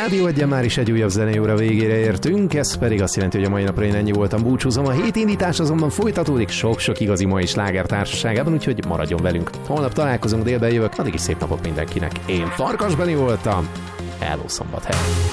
Rádió Egyen már is egy újabb zenei óra végére értünk, ez pedig azt jelenti, hogy a mai napra én ennyi voltam, búcsúzom. A hét indítás azonban folytatódik sok-sok igazi mai sláger társaságában, úgyhogy maradjon velünk. Holnap találkozunk, délben jövök, addig is szép napot mindenkinek. Én Farkas Beni voltam. Hello, Szombathely!